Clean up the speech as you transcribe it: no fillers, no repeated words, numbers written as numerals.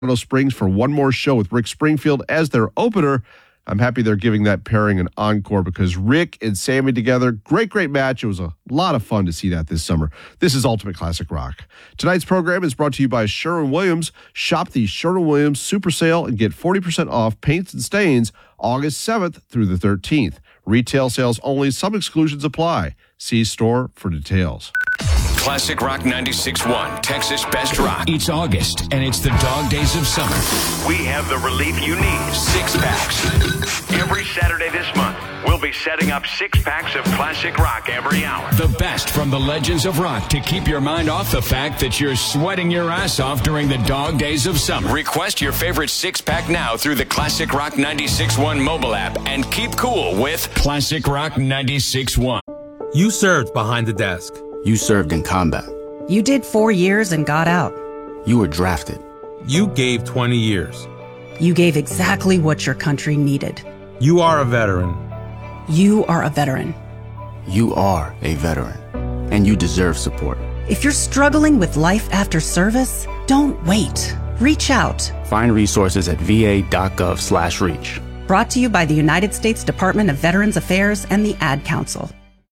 Colorado Springs for one more show with Rick Springfield as their opener. I'm happy they're giving that pairing an encore because Rick and Sammy together, great match. It was a lot of fun to see that this summer. This is Ultimate Classic Rock. Tonight's program is brought to you by Sherwin-Williams. Shop the Sherwin-Williams Super Sale and get 40% off paints and stains August 7th through the 13th. Retail sales only. Some exclusions apply. See store for details. Classic Rock 96.1, Texas Best Rock. It's August, and it's the dog days of summer. We have the relief you need. 6-packs. Every Saturday this month, we'll be setting up 6-packs of classic rock every hour. The best from the legends of rock to keep your mind off the fact that you're sweating your ass off during the dog days of summer. Request your favorite 6-pack now through the Classic Rock 96.1 mobile app and keep cool with Classic Rock 96.1. You served behind the desk. You served in combat. You did 4 years and got out. You were drafted. You gave 20 years. You gave exactly what your country needed. You are a veteran. You are a veteran. You are a veteran, and you deserve support. If you're struggling with life after service, don't wait. Reach out. Find resources at va.gov/reach. Brought to you by the United States Department of Veterans Affairs and the Ad Council.